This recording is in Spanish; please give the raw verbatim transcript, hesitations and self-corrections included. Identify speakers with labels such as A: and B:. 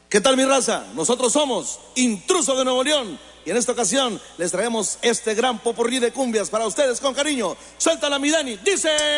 A: ¿Qué tal, mi raza? Nosotros somos Intrusos de Nuevo León y en esta ocasión les traemos este gran popurrí de cumbias para ustedes con cariño. Suéltala, mi Dani, dice...